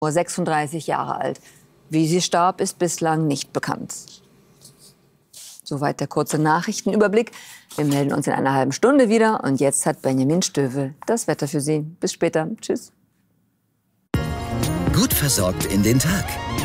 36 Jahre alt. Wie sie starb, ist bislang nicht bekannt. Soweit der kurze Nachrichtenüberblick. Wir melden uns in einer halben Stunde wieder. Und jetzt hat Benjamin Stövel das Wetter für Sie. Bis später. Tschüss. Gut versorgt in den Tag.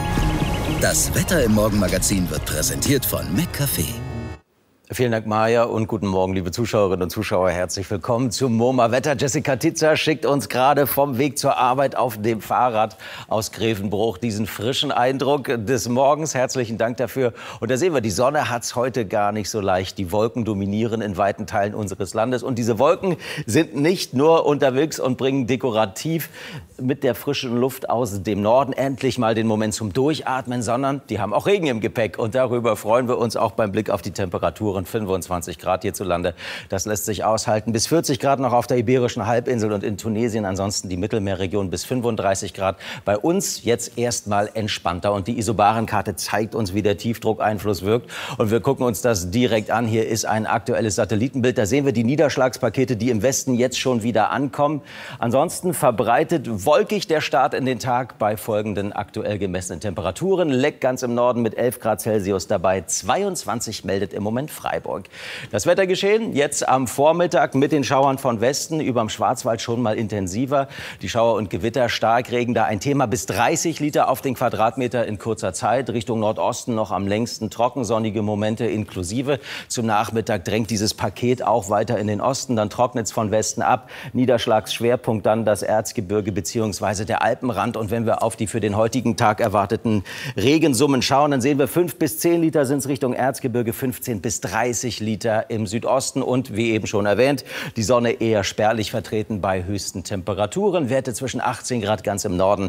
Das Wetter im Morgenmagazin wird präsentiert von McCafé. Vielen Dank, Maja, und guten Morgen, liebe Zuschauerinnen und Zuschauer. Herzlich willkommen zum MoMA Wetter. Jessica Titzer schickt uns gerade vom Weg zur Arbeit auf dem Fahrrad aus Grevenbruch diesen frischen Eindruck des Morgens. Herzlichen Dank dafür. Und da sehen wir, die Sonne hat's heute gar nicht so leicht. Die Wolken dominieren in weiten Teilen unseres Landes. Und diese Wolken sind nicht nur unterwegs und bringen dekorativ mit der frischen Luft aus dem Norden endlich mal den Moment zum Durchatmen, sondern die haben auch Regen im Gepäck. Und darüber freuen wir uns auch beim Blick auf die Temperaturen. 25 Grad hierzulande. Das lässt sich aushalten. Bis 40 Grad noch auf der Iberischen Halbinsel und in Tunesien. Ansonsten die Mittelmeerregion bis 35 Grad. Bei uns jetzt erstmal entspannter. Und die Isobarenkarte zeigt uns, wie der Tiefdruckeinfluss wirkt. Und wir gucken uns das direkt an. Hier ist ein aktuelles Satellitenbild. Da sehen wir die Niederschlagspakete, die im Westen jetzt schon wieder ankommen. Ansonsten verbreitet wolkig der Start in den Tag bei folgenden aktuell gemessenen Temperaturen. Leck ganz im Norden mit 11 Grad Celsius dabei. 22 meldet im Moment Freiburg. Das Wettergeschehen jetzt am Vormittag mit den Schauern von Westen, überm Schwarzwald schon mal intensiver. Die Schauer und Gewitter, Starkregen da ein Thema, bis 30 Liter auf den Quadratmeter in kurzer Zeit. Richtung Nordosten noch am längsten trocken, sonnige Momente inklusive. Zum Nachmittag drängt dieses Paket auch weiter in den Osten, dann trocknet es von Westen ab. Niederschlagsschwerpunkt dann das Erzgebirge bzw. der Alpenrand. Und wenn wir auf die für den heutigen Tag erwarteten Regensummen schauen, dann sehen wir 5 bis 10 Liter sind es Richtung Erzgebirge, 15 bis 30 Liter im Südosten und wie eben schon erwähnt, die Sonne eher spärlich vertreten bei höchsten Temperaturen. Werte zwischen 18 Grad ganz im Norden,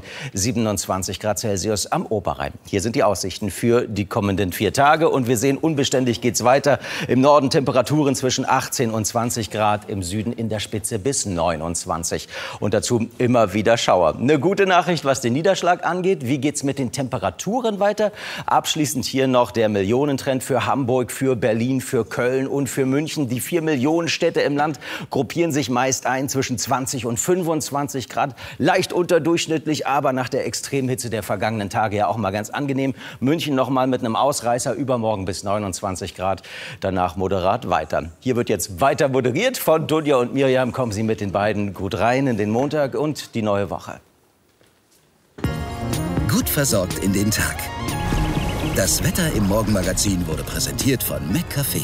27 Grad Celsius am Oberrhein. Hier sind die Aussichten für die kommenden 4 Tage und wir sehen, unbeständig geht's weiter. Im Norden Temperaturen zwischen 18 und 20 Grad, im Süden in der Spitze bis 29 und dazu immer wieder Schauer. Eine gute Nachricht, was den Niederschlag angeht. Wie geht's mit den Temperaturen weiter? Abschließend hier noch der Millionentrend für Hamburg, für Berlin, für Köln und für München. Die 4 Millionen Städte im Land gruppieren sich meist ein zwischen 20 und 25 Grad. Leicht unterdurchschnittlich, aber nach der Extremhitze der vergangenen Tage ja auch mal ganz angenehm. München noch mal mit einem Ausreißer, übermorgen bis 29 Grad. Danach moderat weiter. Hier wird jetzt weiter moderiert von Dunja und Miriam. Kommen Sie mit den beiden gut rein in den Montag und die neue Woche. Gut versorgt in den Tag. Das Wetter im Morgenmagazin wurde präsentiert von McCafé.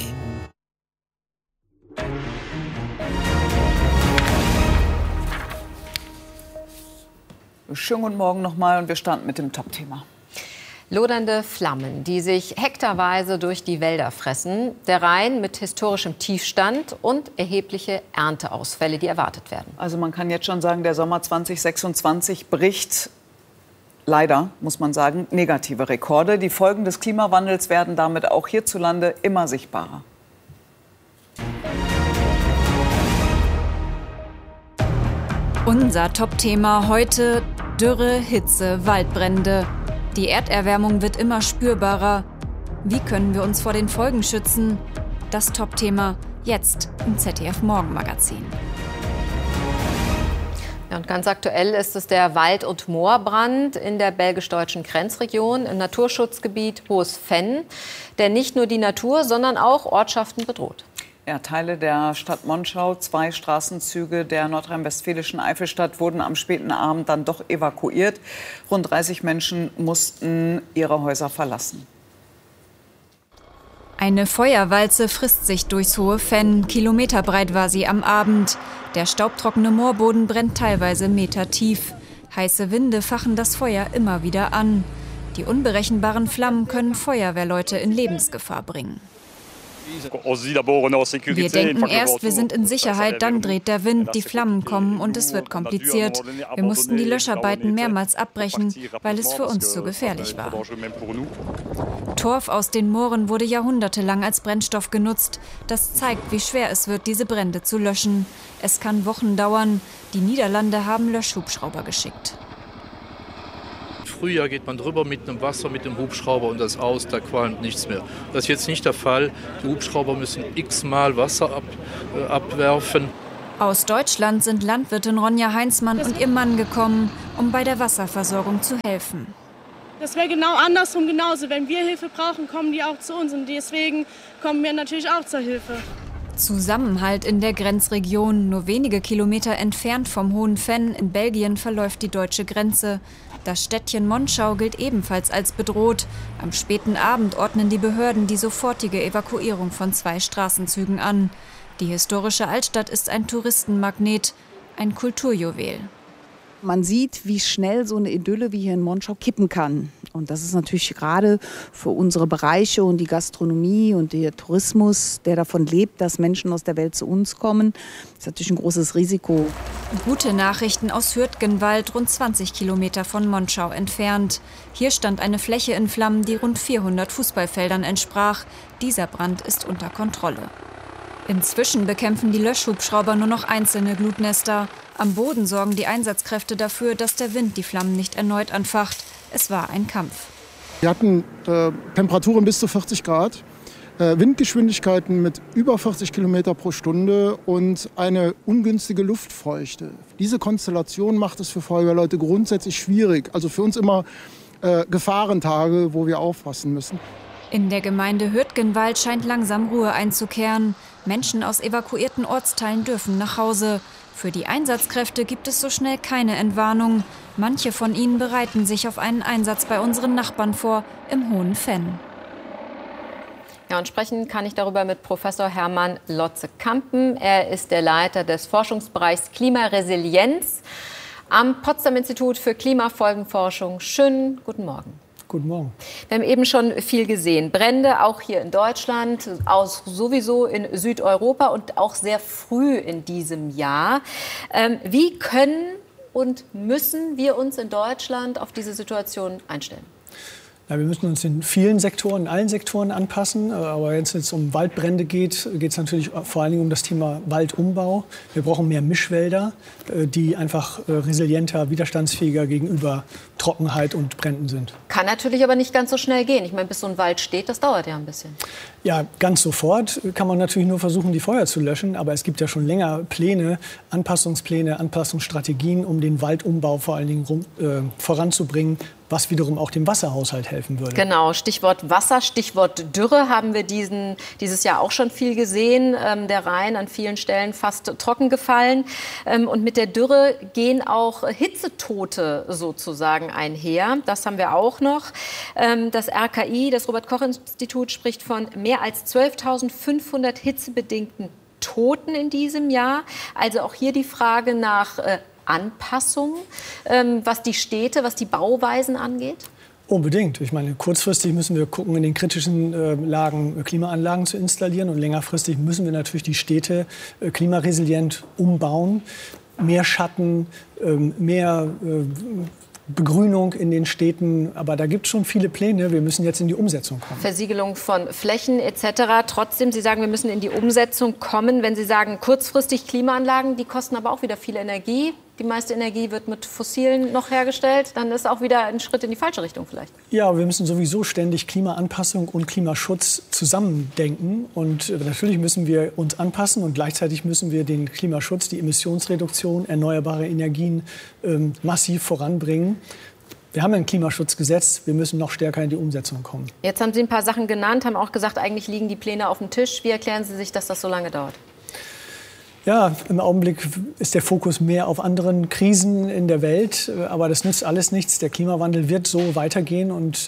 Schönen guten Morgen nochmal und wir starten mit dem Top-Thema. Lodernde Flammen, die sich hektarweise durch die Wälder fressen, der Rhein mit historischem Tiefstand und erhebliche Ernteausfälle, die erwartet werden. Also man kann jetzt schon sagen, der Sommer 2026 bricht leider, muss man sagen, negative Rekorde. Die Folgen des Klimawandels werden damit auch hierzulande immer sichtbarer. Unser Top-Thema heute: Dürre, Hitze, Waldbrände. Die Erderwärmung wird immer spürbarer. Wie können wir uns vor den Folgen schützen? Das Top-Thema jetzt im ZDF-Morgenmagazin. Ja, und ganz aktuell ist es der Wald- und Moorbrand in der belgisch-deutschen Grenzregion im Naturschutzgebiet Hohes Venn, der nicht nur die Natur, sondern auch Ortschaften bedroht. Ja, Teile der Stadt Monschau, 2 Straßenzüge der nordrhein-westfälischen Eifelstadt wurden am späten Abend dann doch evakuiert. Rund 30 Menschen mussten ihre Häuser verlassen. Eine Feuerwalze frisst sich durchs Hohe Venn. Kilometerbreit war sie am Abend. Der staubtrockene Moorboden brennt teilweise metertief. Heiße Winde fachen das Feuer immer wieder an. Die unberechenbaren Flammen können Feuerwehrleute in Lebensgefahr bringen. Wir denken erst, wir sind in Sicherheit, dann dreht der Wind, die Flammen kommen und es wird kompliziert. Wir mussten die Löscharbeiten mehrmals abbrechen, weil es für uns zu gefährlich war. Torf aus den Mooren wurde jahrhundertelang als Brennstoff genutzt. Das zeigt, wie schwer es wird, diese Brände zu löschen. Es kann Wochen dauern. Die Niederlande haben Löschhubschrauber geschickt. Frühjahr geht man drüber mit einem Wasser, mit dem Hubschrauber und das aus, da qualmt nichts mehr. Das ist jetzt nicht der Fall. Die Hubschrauber müssen x-mal Wasser abwerfen. Aus Deutschland sind Landwirtin Ronja Heinzmann und ihr Mann gekommen. um bei der Wasserversorgung zu helfen. Das wäre genau andersrum genauso. Wenn wir Hilfe brauchen, kommen die auch zu uns. Und deswegen kommen wir natürlich auch zur Hilfe. Zusammenhalt in der Grenzregion. Nur wenige Kilometer entfernt vom Hohen Venn in Belgien verläuft die deutsche Grenze. Das Städtchen Monschau gilt ebenfalls als bedroht. Am späten Abend ordnen die Behörden die sofortige Evakuierung von 2 Straßenzügen an. Die historische Altstadt ist ein Touristenmagnet, ein Kulturjuwel. Man sieht, wie schnell so eine Idylle wie hier in Monschau kippen kann. Und das ist natürlich gerade für unsere Bereiche und die Gastronomie und der Tourismus, der davon lebt, dass Menschen aus der Welt zu uns kommen, ist natürlich ein großes Risiko. Gute Nachrichten aus Hürtgenwald, rund 20 Kilometer von Monschau entfernt. Hier stand eine Fläche in Flammen, die rund 400 Fußballfeldern entsprach. Dieser Brand ist unter Kontrolle. Inzwischen bekämpfen die Löschhubschrauber nur noch einzelne Glutnester. Am Boden sorgen die Einsatzkräfte dafür, dass der Wind die Flammen nicht erneut anfacht. Es war ein Kampf. Wir hatten Temperaturen bis zu 40 Grad, Windgeschwindigkeiten mit über 40 Kilometer pro Stunde und eine ungünstige Luftfeuchte. Diese Konstellation macht es für Feuerwehrleute grundsätzlich schwierig. Also für uns immer Gefahrentage, wo wir aufpassen müssen. In der Gemeinde Hürtgenwald scheint langsam Ruhe einzukehren. Menschen aus evakuierten Ortsteilen dürfen nach Hause. Für die Einsatzkräfte gibt es so schnell keine Entwarnung. Manche von ihnen bereiten sich auf einen Einsatz bei unseren Nachbarn vor, im Hohen Venn. Ja, und sprechen kann ich darüber mit Professor Hermann Lotze-Kampen. Er ist der Leiter des Forschungsbereichs Klimaresilienz am Potsdam Institut für Klimafolgenforschung. Schönen guten Morgen. Guten Morgen. Wir haben eben schon viel gesehen. Brände auch hier in Deutschland, sowieso in Südeuropa und auch sehr früh in diesem Jahr. Wie können und müssen wir uns in Deutschland auf diese Situation einstellen? Ja, wir müssen uns in vielen Sektoren, in allen Sektoren anpassen. Aber wenn es jetzt um Waldbrände geht, geht es natürlich vor allen Dingen um das Thema Waldumbau. Wir brauchen mehr Mischwälder, die einfach resilienter, widerstandsfähiger gegenüber Trockenheit und Bränden sind. Kann natürlich aber nicht ganz so schnell gehen. Ich meine, bis so ein Wald steht, das dauert ja ein bisschen. Ja, ganz sofort kann man natürlich nur versuchen, die Feuer zu löschen. Aber es gibt ja schon länger Pläne, Anpassungsstrategien, um den Waldumbau vor allen Dingen voranzubringen, was wiederum auch dem Wasserhaushalt helfen würde. Genau, Stichwort Wasser, Stichwort Dürre haben wir dieses Jahr auch schon viel gesehen. Der Rhein an vielen Stellen fast trocken gefallen. Und mit der Dürre gehen auch Hitzetote sozusagen einher. Das haben wir auch noch. Das RKI, das Robert-Koch-Institut, spricht von mehr als 12.500 hitzebedingten Toten in diesem Jahr. Also auch hier die Frage nach Anpassung, was die Städte, was die Bauweisen angeht? Unbedingt. Ich meine, kurzfristig müssen wir gucken, in den kritischen Lagen Klimaanlagen zu installieren. Und längerfristig müssen wir natürlich die Städte klimaresilient umbauen. Mehr Schatten, mehr Begrünung in den Städten. Aber da gibt es schon viele Pläne. Wir müssen jetzt in die Umsetzung kommen. Versiegelung von Flächen etc. Trotzdem, Sie sagen, wir müssen in die Umsetzung kommen. Wenn Sie sagen, kurzfristig Klimaanlagen, die kosten aber auch wieder viel Energie. Die meiste Energie wird mit Fossilen noch hergestellt. Dann ist auch wieder ein Schritt in die falsche Richtung vielleicht. Ja, wir müssen sowieso ständig Klimaanpassung und Klimaschutz zusammendenken. Und natürlich müssen wir uns anpassen und gleichzeitig müssen wir den Klimaschutz, die Emissionsreduktion, erneuerbare Energien massiv voranbringen. Wir haben ein Klimaschutzgesetz, wir müssen noch stärker in die Umsetzung kommen. Jetzt haben Sie ein paar Sachen genannt, haben auch gesagt, eigentlich liegen die Pläne auf dem Tisch. Wie erklären Sie sich, dass das so lange dauert? Ja, im Augenblick ist der Fokus mehr auf anderen Krisen in der Welt. Aber das nützt alles nichts. Der Klimawandel wird so weitergehen. Und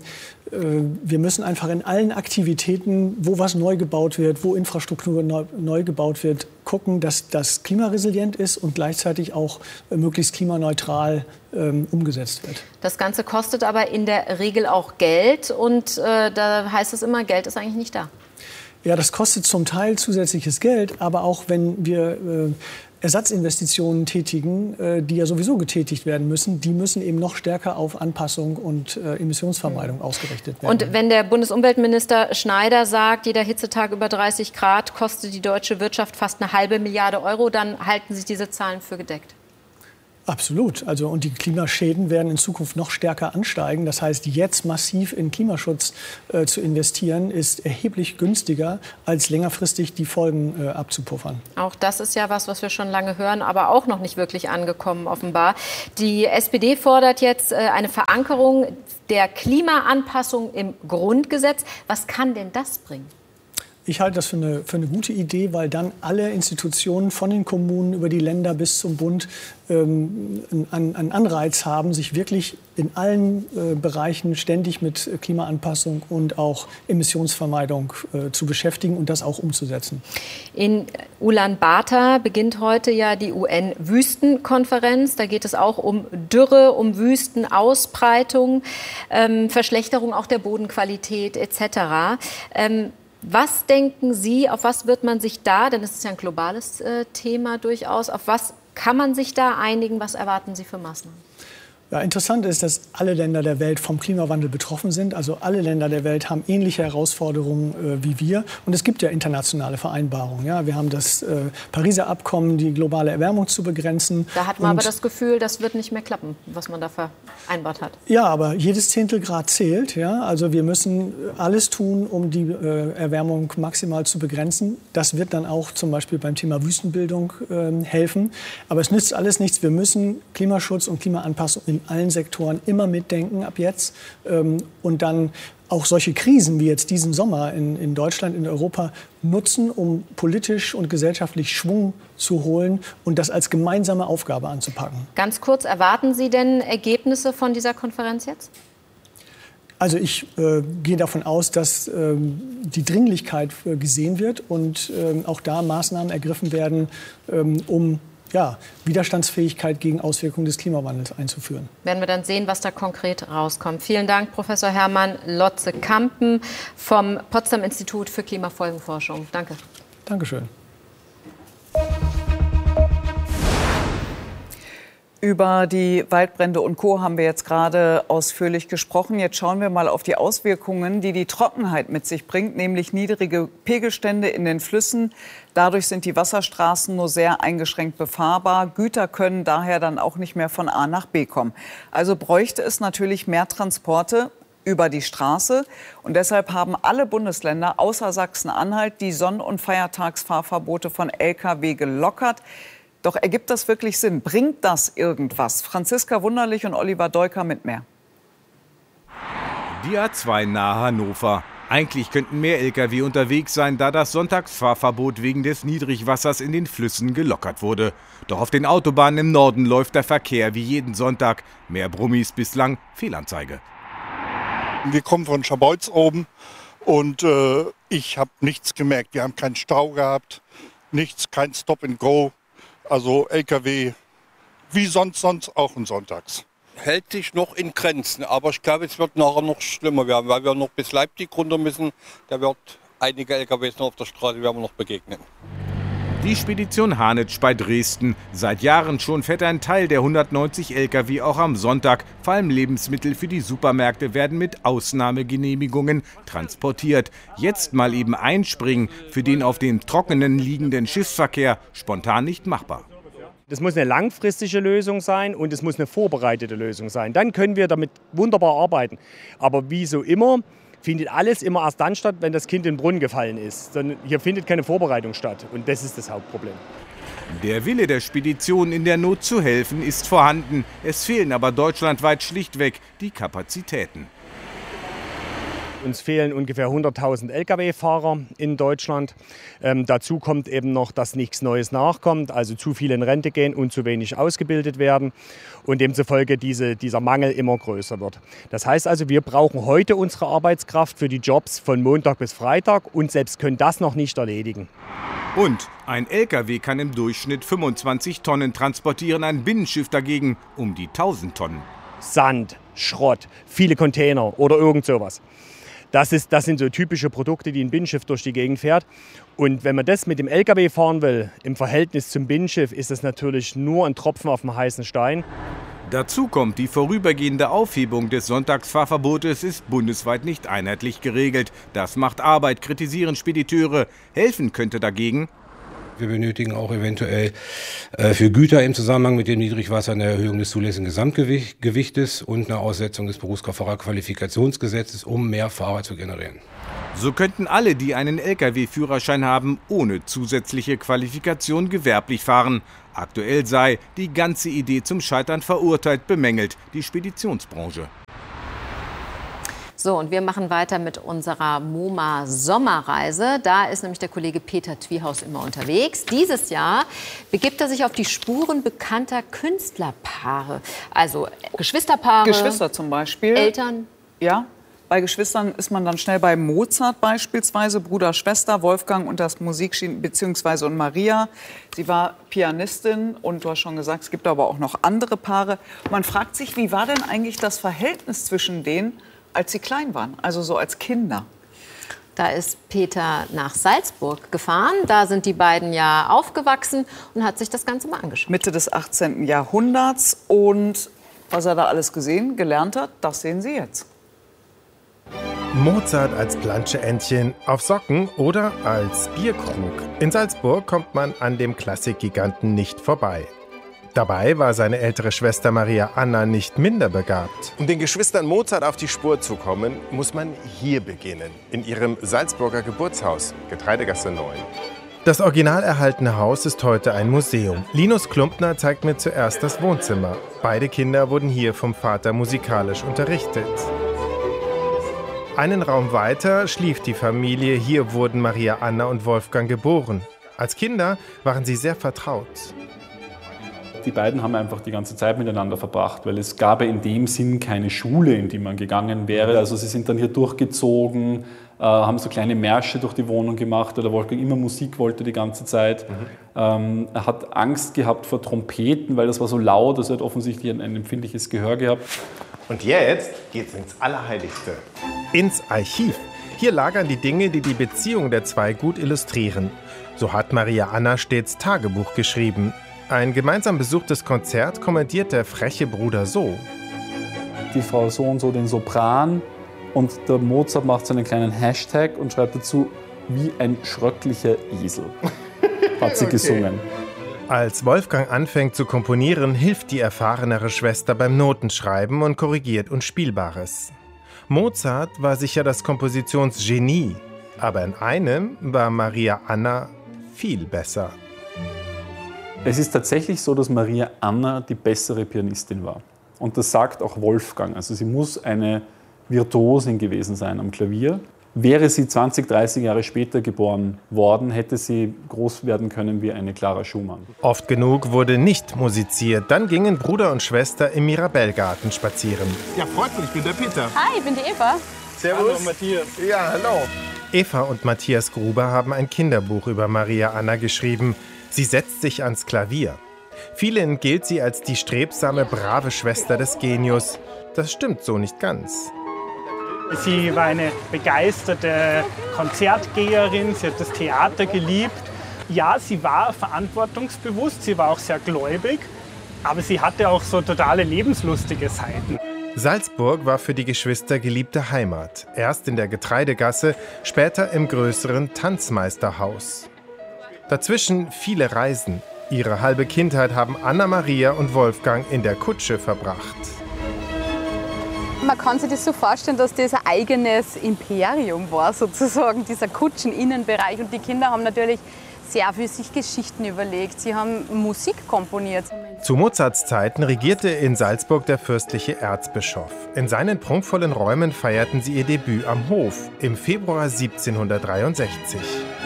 wir müssen einfach in allen Aktivitäten, wo was neu gebaut wird, wo Infrastruktur neu gebaut wird, gucken, dass das klimaresilient ist und gleichzeitig auch möglichst klimaneutral umgesetzt wird. Das Ganze kostet aber in der Regel auch Geld. Und da heißt es immer, Geld ist eigentlich nicht da. Ja, das kostet zum Teil zusätzliches Geld, aber auch wenn wir Ersatzinvestitionen tätigen, die ja sowieso getätigt werden müssen, die müssen eben noch stärker auf Anpassung und Emissionsvermeidung ausgerichtet werden. Und wenn der Bundesumweltminister Schneider sagt, jeder Hitzetag über 30 Grad kostet die deutsche Wirtschaft fast 1,5 Milliarde Euro, dann halten sich diese Zahlen für gedeckt? Absolut. Also, und die Klimaschäden werden in Zukunft noch stärker ansteigen. Das heißt, jetzt massiv in Klimaschutz zu investieren, ist erheblich günstiger, als längerfristig die Folgen abzupuffern. Auch das ist ja was wir schon lange hören, aber auch noch nicht wirklich angekommen, offenbar. Die SPD fordert jetzt eine Verankerung der Klimaanpassung im Grundgesetz. Was kann denn das bringen? Ich halte das für eine gute Idee, weil dann alle Institutionen von den Kommunen über die Länder bis zum Bund einen Anreiz haben, sich wirklich in allen Bereichen ständig mit Klimaanpassung und auch Emissionsvermeidung zu beschäftigen und das auch umzusetzen. In Ulaanbaatar beginnt heute ja die UN-Wüstenkonferenz. Da geht es auch um Dürre, um Wüstenausbreitung, Verschlechterung auch der Bodenqualität etc. Was denken Sie, auf was wird man sich da, denn es ist ja ein globales Thema durchaus, auf was kann man sich da einigen, was erwarten Sie für Maßnahmen? Ja, interessant ist, dass alle Länder der Welt vom Klimawandel betroffen sind. Also alle Länder der Welt haben ähnliche Herausforderungen wie wir. Und es gibt ja internationale Vereinbarungen. Ja, wir haben das Pariser Abkommen, die globale Erwärmung zu begrenzen. Da hat man aber das Gefühl, das wird nicht mehr klappen, was man da vereinbart hat. Ja, aber jedes Zehntelgrad zählt. Ja? Also wir müssen alles tun, um die Erwärmung maximal zu begrenzen. Das wird dann auch zum Beispiel beim Thema Wüstenbildung helfen. Aber es nützt alles nichts. Wir müssen Klimaschutz und Klimaanpassung in allen Sektoren immer mitdenken ab jetzt und dann auch solche Krisen wie jetzt diesen Sommer in Deutschland, in Europa nutzen, um politisch und gesellschaftlich Schwung zu holen und das als gemeinsame Aufgabe anzupacken. Ganz kurz, erwarten Sie denn Ergebnisse von dieser Konferenz jetzt? Also ich gehe davon aus, dass die Dringlichkeit gesehen wird und auch da Maßnahmen ergriffen werden, um Widerstandsfähigkeit gegen Auswirkungen des Klimawandels einzuführen. Werden wir dann sehen, was da konkret rauskommt. Vielen Dank, Professor Hermann Lotze-Kampen vom Potsdam Institut für Klimafolgenforschung. Danke. Dankeschön. Über die Waldbrände und Co. haben wir jetzt gerade ausführlich gesprochen. Jetzt schauen wir mal auf die Auswirkungen, die die Trockenheit mit sich bringt, nämlich niedrige Pegelstände in den Flüssen. Dadurch sind die Wasserstraßen nur sehr eingeschränkt befahrbar. Güter können daher dann auch nicht mehr von A nach B kommen. Also bräuchte es natürlich mehr Transporte über die Straße. Und deshalb haben alle Bundesländer außer Sachsen-Anhalt die Sonn- und Feiertagsfahrverbote von Lkw gelockert. Doch ergibt das wirklich Sinn? Bringt das irgendwas? Franziska Wunderlich und Oliver Deuker mit mehr. Die A2 nahe Hannover. Eigentlich könnten mehr Lkw unterwegs sein, da das Sonntagsfahrverbot wegen des Niedrigwassers in den Flüssen gelockert wurde. Doch auf den Autobahnen im Norden läuft der Verkehr wie jeden Sonntag. Mehr Brummis, bislang Fehlanzeige. Wir kommen von Scharbeutz oben und ich habe nichts gemerkt. Wir haben keinen Stau gehabt, nichts, kein Stop and Go. Also Lkw wie sonst auch ein Sonntags. Hält sich noch in Grenzen, aber ich glaube, es wird nachher noch schlimmer werden, weil wir noch bis Leipzig runter müssen. Da wird einige LKWs noch auf der Straße werden wir noch begegnen. Die Spedition Hanitsch bei Dresden. Seit Jahren schon fährt ein Teil der 190 Lkw auch am Sonntag. Vor allem Lebensmittel für die Supermärkte werden mit Ausnahmegenehmigungen transportiert. Jetzt mal eben einspringen, für den auf dem Trockenen liegenden Schiffsverkehr spontan nicht machbar. Das muss eine langfristige Lösung sein und es muss eine vorbereitete Lösung sein. Dann können wir damit wunderbar arbeiten. Aber wie so immer findet alles immer erst dann statt, wenn das Kind in den Brunnen gefallen ist. Hier findet keine Vorbereitung statt und das ist das Hauptproblem. Der Wille der Spedition, in der Not zu helfen, ist vorhanden. Es fehlen aber deutschlandweit schlichtweg die Kapazitäten. Uns fehlen ungefähr 100.000 Lkw-Fahrer in Deutschland. Dazu kommt eben noch, dass nichts Neues nachkommt, also zu viele in Rente gehen und zu wenig ausgebildet werden und demzufolge dieser Mangel immer größer wird. Das heißt also, wir brauchen heute unsere Arbeitskraft für die Jobs von Montag bis Freitag und selbst können das noch nicht erledigen. Und ein Lkw kann im Durchschnitt 25 Tonnen transportieren, ein Binnenschiff dagegen um die 1000 Tonnen. Sand, Schrott, viele Container oder irgend sowas. Das sind so typische Produkte, die ein Binnenschiff durch die Gegend fährt. Und wenn man das mit dem Lkw fahren will, im Verhältnis zum Binnenschiff, ist das natürlich nur ein Tropfen auf dem heißen Stein. Dazu kommt, die vorübergehende Aufhebung des Sonntagsfahrverbotes ist bundesweit nicht einheitlich geregelt. Das macht Arbeit, kritisieren Spediteure. Helfen könnte dagegen Wir benötigen auch eventuell für Güter im Zusammenhang mit dem Niedrigwasser eine Erhöhung des zulässigen Gesamtgewichtes und eine Aussetzung des Berufskraftfahrerqualifikationsgesetzes, um mehr Fahrer zu generieren. So könnten alle, die einen Lkw-Führerschein haben, ohne zusätzliche Qualifikation gewerblich fahren. Aktuell sei die ganze Idee zum Scheitern verurteilt, bemängelt die Speditionsbranche. So, und wir machen weiter mit unserer MoMA-Sommerreise. Da ist nämlich der Kollege Peter Twiehaus immer unterwegs. Dieses Jahr begibt er sich auf die Spuren bekannter Künstlerpaare. Also Geschwisterpaare. Geschwister zum Beispiel. Eltern. Ja. Bei Geschwistern ist man dann schnell bei Mozart beispielsweise, Bruder, Schwester, Wolfgang und das Musikgenie beziehungsweise und Maria. Sie war Pianistin und du hast schon gesagt, es gibt aber auch noch andere Paare. Man fragt sich, wie war denn eigentlich das Verhältnis zwischen denen, als sie klein waren, also so als Kinder? Da ist Peter nach Salzburg gefahren. Da sind die beiden ja aufgewachsen und hat sich das Ganze mal angeschaut. Mitte des 18. Jahrhunderts. Und was er da alles gesehen, gelernt hat, das sehen Sie jetzt. Mozart als Planscheentchen auf Socken oder als Bierkrug. In Salzburg kommt man an dem Klassikgiganten nicht vorbei. Dabei war seine ältere Schwester Maria Anna nicht minder begabt. Um den Geschwistern Mozart auf die Spur zu kommen, muss man hier beginnen, in ihrem Salzburger Geburtshaus, Getreidegasse 9. Das original erhaltene Haus ist heute ein Museum. Linus Klumpner zeigt mir zuerst das Wohnzimmer. Beide Kinder wurden hier vom Vater musikalisch unterrichtet. Einen Raum weiter schlief die Familie. Hier wurden Maria Anna und Wolfgang geboren. Als Kinder waren sie sehr vertraut. Die beiden haben einfach die ganze Zeit miteinander verbracht, weil es gab in dem Sinn keine Schule, in die man gegangen wäre. Also sie sind dann hier durchgezogen, haben so kleine Märsche durch die Wohnung gemacht, weil der Wolfgang immer Musik wollte die ganze Zeit. Er hat Angst gehabt vor Trompeten, weil das war so laut, also er hat offensichtlich ein empfindliches Gehör gehabt. Und jetzt geht's ins Allerheiligste. Ins Archiv. Hier lagern die Dinge, die die Beziehung der zwei gut illustrieren. So hat Maria Anna stets Tagebuch geschrieben. Ein gemeinsam besuchtes Konzert kommentiert der freche Bruder so. Die Frau so und so den Sopran und der Mozart macht so einen kleinen Hashtag und schreibt dazu, wie ein schröcklicher Esel, hat sie gesungen. Als Wolfgang anfängt zu komponieren, hilft die erfahrenere Schwester beim Notenschreiben und korrigiert Unspielbares. Mozart war sicher das Kompositionsgenie, aber in einem war Maria Anna viel besser. Es ist tatsächlich so, dass Maria Anna die bessere Pianistin war. Und das sagt auch Wolfgang. Also sie muss eine Virtuosin gewesen sein am Klavier. Wäre sie 20, 30 Jahre später geboren worden, hätte sie groß werden können wie eine Clara Schumann. Oft genug wurde nicht musiziert. Dann gingen Bruder und Schwester im Mirabellgarten spazieren. Ja, freut mich, ich bin der Peter. Hi, ich bin die Eva. Servus. Hallo, Matthias. Ja, hallo. Eva und Matthias Gruber haben ein Kinderbuch über Maria Anna geschrieben. Sie setzt sich ans Klavier. Vielen gilt sie als die strebsame, brave Schwester des Genius. Das stimmt so nicht ganz. Sie war eine begeisterte Konzertgeherin, sie hat das Theater geliebt. Ja, sie war verantwortungsbewusst, sie war auch sehr gläubig, aber sie hatte auch so totale lebenslustige Seiten. Salzburg war für die Geschwister geliebte Heimat. Erst in der Getreidegasse, später im größeren Tanzmeisterhaus. Dazwischen viele Reisen. Ihre halbe Kindheit haben Anna Maria und Wolfgang in der Kutsche verbracht. Man kann sich das so vorstellen, dass das ein eigenes Imperium war, sozusagen, dieser Kutscheninnenbereich. Und die Kinder haben natürlich sehr für sich Geschichten überlegt. Sie haben Musik komponiert. Zu Mozarts Zeiten regierte in Salzburg der fürstliche Erzbischof. In seinen prunkvollen Räumen feierten sie ihr Debüt am Hof im Februar 1763.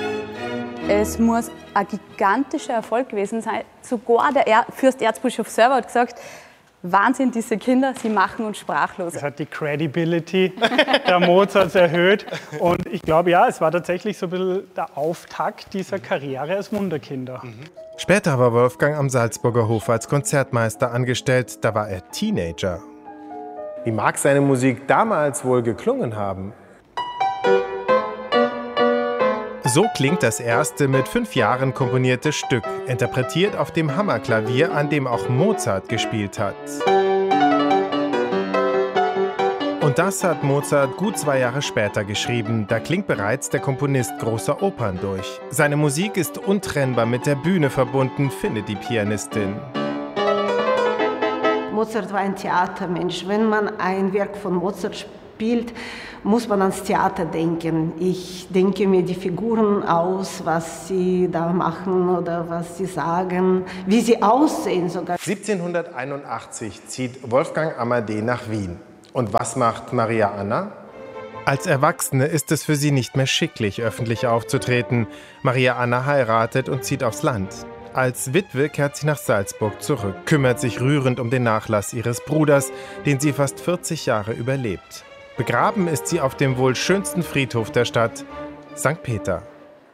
Es muss ein gigantischer Erfolg gewesen sein. Sogar der Fürsterzbischof selber hat gesagt, Wahnsinn, diese Kinder, sie machen uns sprachlos. Das hat die Credibility der Mozarts erhöht. Und ich glaube, ja, es war tatsächlich so ein bisschen der Auftakt dieser Karriere als Wunderkinder. Später war Wolfgang am Salzburger Hof als Konzertmeister angestellt. Da war er Teenager. Wie mag seine Musik damals wohl geklungen haben? So klingt das erste mit 5 Jahren komponierte Stück, interpretiert auf dem Hammerklavier, an dem auch Mozart gespielt hat. Und Und das hat Mozart gut 2 Jahre später geschrieben. Da klingt bereits der Komponist großer Opern durch. Seine Musik ist untrennbar mit der Bühne verbunden, findet die Pianistin. Mozart war ein Theatermensch. Wenn man ein Werk von Mozart spielt, muss man ans Theater denken. Ich denke mir die Figuren aus, was sie da machen oder was sie sagen, wie sie aussehen sogar. 1781 zieht Wolfgang Amadé nach Wien. Und was macht Maria Anna? Als Erwachsene ist es für sie nicht mehr schicklich, öffentlich aufzutreten. Maria Anna heiratet und zieht aufs Land. Als Witwe kehrt sie nach Salzburg zurück, kümmert sich rührend um den Nachlass ihres Bruders, den sie fast 40 Jahre überlebt. Begraben ist sie auf dem wohl schönsten Friedhof der Stadt, St. Peter.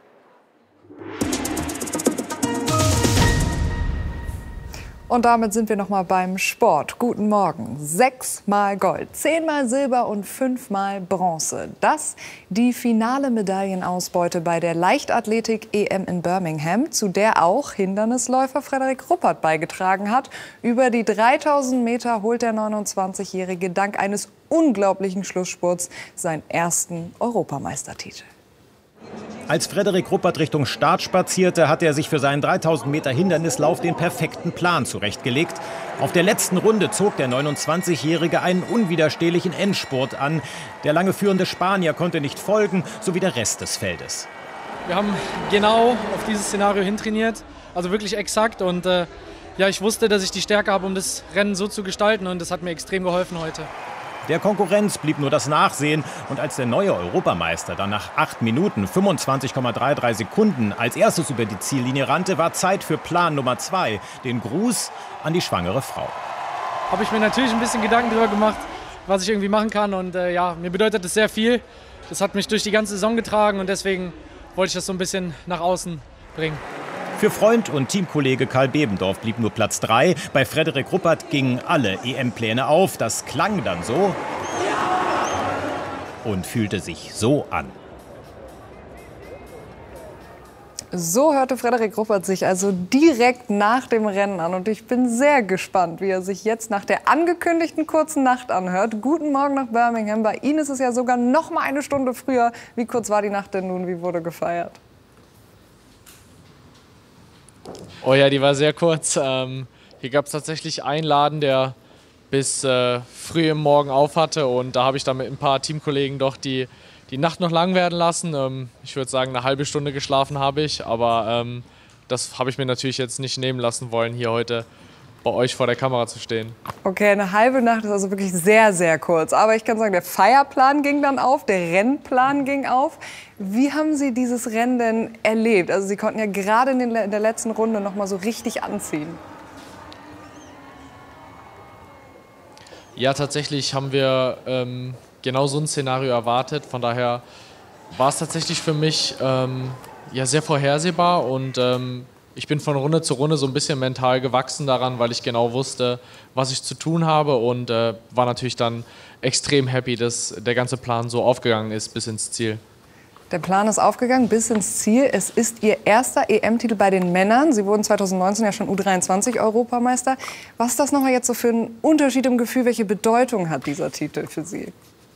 Und damit sind wir noch mal beim Sport. Guten Morgen. 6-mal Gold, 10-mal Silber und 5-mal Bronze. Das die finale Medaillenausbeute bei der Leichtathletik-EM in Birmingham, zu der auch Hindernisläufer Frederik Ruppert beigetragen hat. Über die 3000 Meter holt der 29-Jährige dank eines unglaublichen Schlussspurts seinen ersten Europameistertitel. Als Frederik Ruppert Richtung Start spazierte, hatte er sich für seinen 3000 Meter Hindernislauf den perfekten Plan zurechtgelegt. Auf der letzten Runde zog der 29-Jährige einen unwiderstehlichen Endspurt an. Der lange führende Spanier konnte nicht folgen, so wie der Rest des Feldes. Wir haben genau auf dieses Szenario hintrainiert, also wirklich exakt. Und ja, ich wusste, dass ich die Stärke habe, um das Rennen so zu gestalten. Und das hat mir extrem geholfen heute. Der Konkurrenz blieb nur das Nachsehen. Und als der neue Europameister dann nach 8 Minuten 25,33 Sekunden als erstes über die Ziellinie rannte, war Zeit für Plan Nummer 2, den Gruß an die schwangere Frau. Habe ich mir natürlich ein bisschen Gedanken darüber gemacht, was ich irgendwie machen kann. Und ja, mir bedeutet das sehr viel. Das hat mich durch die ganze Saison getragen und deswegen wollte ich das so ein bisschen nach außen bringen. Für Freund und Teamkollege Karl Bebendorf blieb nur Platz 3. Bei Frederik Ruppert gingen alle EM-Pläne auf. Das klang dann so und fühlte sich so an. So hörte Frederik Ruppert sich also direkt nach dem Rennen an. Und ich bin sehr gespannt, wie er sich jetzt nach der angekündigten kurzen Nacht anhört. Guten Morgen nach Birmingham. Bei Ihnen ist es ja sogar noch mal eine Stunde früher. Wie kurz war die Nacht denn nun? Wie wurde gefeiert? Oh ja, die war sehr kurz. Hier gab es tatsächlich einen Laden, der bis früh im Morgen auf hatte. Und da habe ich dann mit ein paar Teamkollegen doch die Nacht noch lang werden lassen. Ich würde sagen, eine halbe Stunde geschlafen habe ich. Aber das habe ich mir natürlich jetzt nicht nehmen lassen wollen, hier heute bei euch vor der Kamera zu stehen. Okay, eine halbe Nacht ist also wirklich sehr, sehr kurz. Aber ich kann sagen, der Feierplan ging dann auf, der Rennplan ging auf. Wie haben Sie dieses Rennen denn erlebt? Also Sie konnten ja gerade in der letzten Runde noch mal so richtig anziehen. Ja, tatsächlich haben wir genau so ein Szenario erwartet. Von daher war es tatsächlich für mich ja, sehr vorhersehbar. Und ich bin von Runde zu Runde so ein bisschen mental gewachsen daran, weil ich genau wusste, was ich zu tun habe. Und war natürlich dann extrem happy, dass der ganze Plan so aufgegangen ist bis ins Ziel. Der Plan ist aufgegangen bis ins Ziel. Es ist Ihr erster EM-Titel bei den Männern. Sie wurden 2019 ja schon U23-Europameister. Was ist das nochmal jetzt so für ein Unterschied im Gefühl? Welche Bedeutung hat dieser Titel für Sie?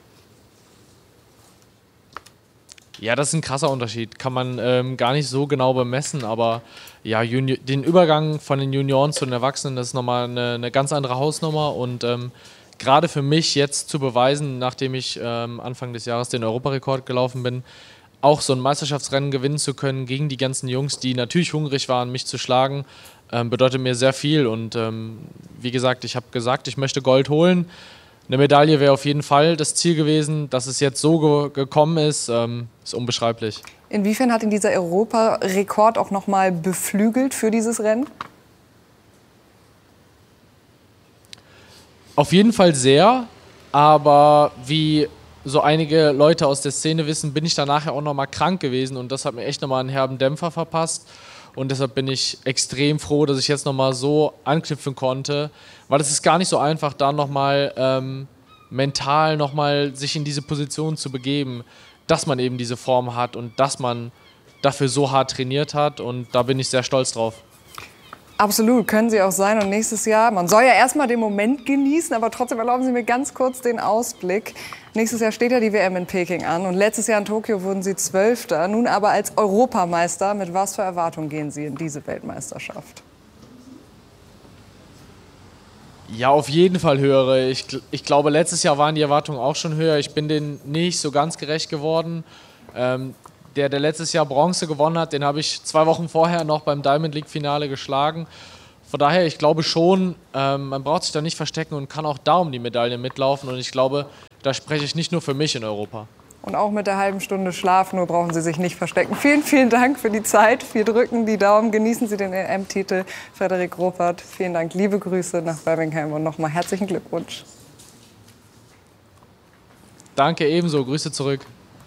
Ja, das ist ein krasser Unterschied. Kann man gar nicht so genau bemessen. Aber ja, den Übergang von den Junioren zu den Erwachsenen, das ist nochmal eine ganz andere Hausnummer. Und gerade für mich jetzt zu beweisen, nachdem ich Anfang des Jahres den Europarekord gelaufen bin, auch so ein Meisterschaftsrennen gewinnen zu können gegen die ganzen Jungs, die natürlich hungrig waren, mich zu schlagen, bedeutet mir sehr viel. Und wie gesagt, ich habe gesagt, ich möchte Gold holen. Eine Medaille wäre auf jeden Fall das Ziel gewesen. Dass es jetzt so gekommen ist, ist unbeschreiblich. Inwiefern hat ihn dieser Europarekord auch noch mal beflügelt für dieses Rennen? Auf jeden Fall sehr, aber wie so einige Leute aus der Szene wissen, bin ich danach ja auch noch mal krank gewesen und das hat mir echt noch mal einen herben Dämpfer verpasst. Und deshalb bin ich extrem froh, dass ich jetzt noch mal so anknüpfen konnte, weil es ist gar nicht so einfach, da noch mal mental noch mal sich in diese Position zu begeben, dass man eben diese Form hat und dass man dafür so hart trainiert hat und da bin ich sehr stolz drauf. Absolut, können sie auch sein. Und nächstes Jahr, man soll ja erstmal den Moment genießen, aber trotzdem erlauben Sie mir ganz kurz den Ausblick. Nächstes Jahr steht ja die WM in Peking an und letztes Jahr in Tokio wurden Sie 12. Nun aber als Europameister. Mit was für Erwartungen gehen Sie in diese Weltmeisterschaft? Ja, auf jeden Fall höhere. Ich glaube, letztes Jahr waren die Erwartungen auch schon höher. Ich bin denen nicht so ganz gerecht geworden. Der letztes Jahr Bronze gewonnen hat, den habe ich 2 Wochen vorher noch beim Diamond League-Finale geschlagen. Von daher, ich glaube schon, man braucht sich da nicht verstecken und kann auch da um die Medaille mitlaufen. Und ich glaube, da spreche ich nicht nur für mich in Europa. Und auch mit der halben Stunde Schlaf, nur brauchen Sie sich nicht verstecken. Vielen, vielen Dank für die Zeit. Wir drücken die Daumen, genießen Sie den EM-Titel. Frederik Ruppert, vielen Dank, liebe Grüße nach Birmingham und nochmal herzlichen Glückwunsch. Danke, ebenso. Grüße zurück.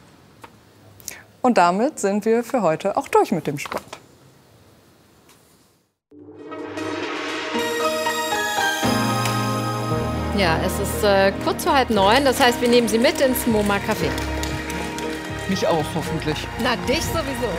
Und damit sind wir für heute auch durch mit dem Sport. Ja, es ist kurz vor 8:30, das heißt, wir nehmen Sie mit ins MoMA Café. Mich auch, hoffentlich. Na, dich sowieso.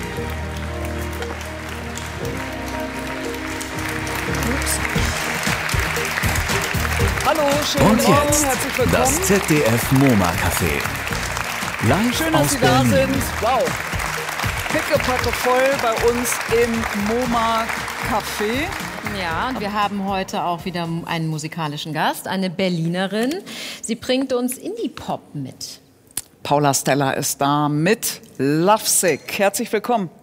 Hallo, schönen Und Morgen, jetzt herzlich willkommen. das ZDF MoMA Café. Live Schön, dass aus Sie da Berlin. sind. Wow. Pickepacke voll bei uns im MoMA Café. Ja, und wir haben heute auch wieder einen musikalischen Gast, eine Berlinerin. Sie bringt uns Indie-Pop mit. Paula Stella ist da mit Lovesick. Herzlich willkommen.